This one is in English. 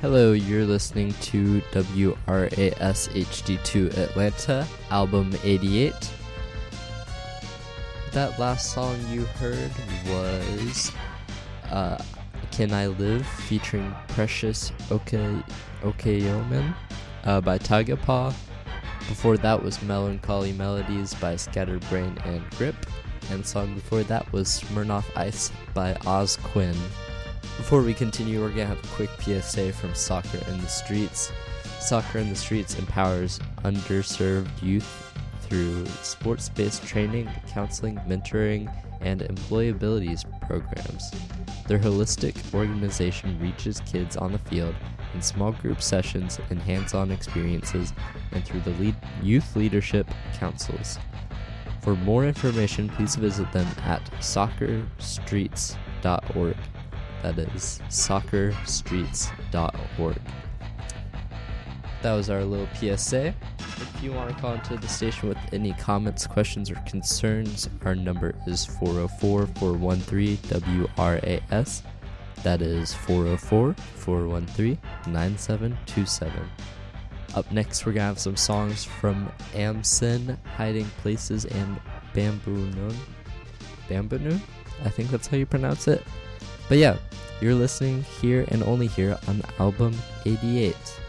Hello, you're listening to WRAS HD2 Atlanta, album 88. That last song you heard was Can I Live featuring Precious Okeyomen by Tagapaw. Before that was Melancholy Melodies by Scatterbrain and Grip. And the song before that was Smirnoff Ice by Oz Quinn. Before we continue, we're going to have a quick PSA from Soccer in the Streets. Soccer in the Streets empowers underserved youth through sports-based training, counseling, mentoring, and employability programs. Their holistic organization reaches kids on the field in small group sessions and hands-on experiences and through the youth leadership councils. For more information, please visit them at soccerstreets.org. That is soccerstreets.org. That was our little PSA. If you want to call into the station with any comments, questions, or concerns, our number is 404-413-WRAS. That is 404-413-9727. Up next, we're going to have some songs from Amsin, Hiding Places, and Bamboo Noon. Bamboo Noon? I think that's how you pronounce it. But yeah, you're listening here and only here on album 88.